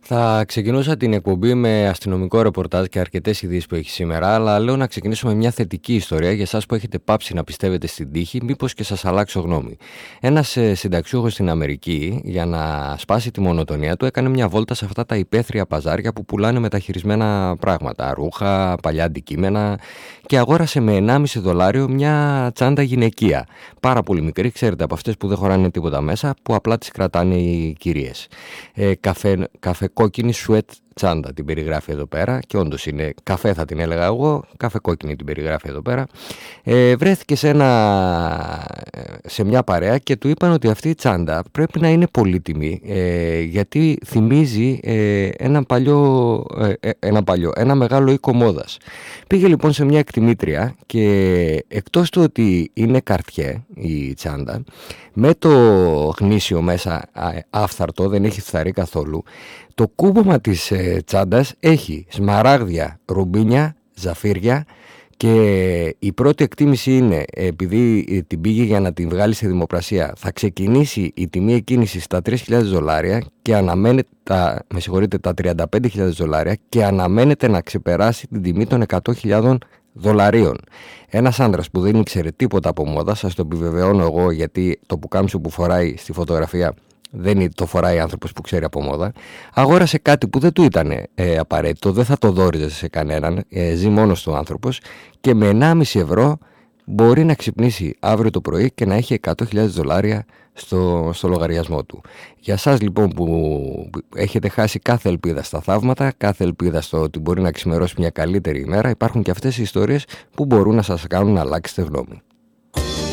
Θα ξεκινούσα την εκπομπή με αστυνομικό ρεπορτάζ και αρκετές ειδήσεις που έχει σήμερα, αλλά λέω να ξεκινήσω με μια θετική ιστορία για εσάς που έχετε πάψει να πιστεύετε στην τύχη, μήπως και σας αλλάξω γνώμη. Ένας συνταξιούχος στην Αμερική, για να σπάσει τη μονοτονία του, έκανε μια βόλτα σε αυτά τα υπαίθρια παζάρια που πουλάνε μεταχειρισμένα πράγματα, ρούχα, παλιά αντικείμενα, και αγόρασε με $1,5 μια τσάντα γυναικεία. Πάρα πολύ μικρή, ξέρετε, από αυτές που δεν χωράνε τίποτα μέσα, που απλά τις κρατάνε οι κυρίες. Καφεκόκκινη σουέτ τσάντα την περιγράφει εδώ πέρα, και όντως είναι καφέ, θα την έλεγα εγώ, καφεκόκκινη την περιγράφει εδώ πέρα. Βρέθηκε σε μια παρέα και του είπαν ότι αυτή η τσάντα πρέπει να είναι πολύτιμη, γιατί θυμίζει ένα μεγάλο οίκο μόδας. Πήγε λοιπόν σε μια εκτιμήτρια και εκτός του ότι είναι καρτιέ η τσάντα, με το γνήσιο μέσα άφθαρτο, δεν έχει φθαρεί καθόλου, το κούμπομα της τσάντας έχει σμαράγδια, ρουμπίνια, ζαφύρια, και η πρώτη εκτίμηση είναι, επειδή την πήγε για να την βγάλει σε δημοπρασία, θα ξεκινήσει η τιμή εκκίνηση στα $3,000 και αναμένεται τα $35,000 και αναμένεται να ξεπεράσει την τιμή των $100,000. Ένας άντρας που δεν ήξερε τίποτα από μόδα, σας το επιβεβαιώνω εγώ, γιατί το πουκάμισο που φοράει στη φωτογραφία δεν το φοράει άνθρωπος που ξέρει από μόδα, αγόρασε κάτι που δεν του ήταν απαραίτητο, δεν θα το δώριζε σε κανέναν, ζει μόνος του άνθρωπος, και με $1,5 μπορεί να ξυπνήσει αύριο το πρωί και να έχει $100,000 στο λογαριασμό του. Για σας λοιπόν που έχετε χάσει κάθε ελπίδα στα θαύματα, κάθε ελπίδα στο ότι μπορεί να ξημερώσει μια καλύτερη ημέρα, υπάρχουν και αυτές οι ιστορίες που μπορούν να σας κάνουν να αλλάξετε γνώμη.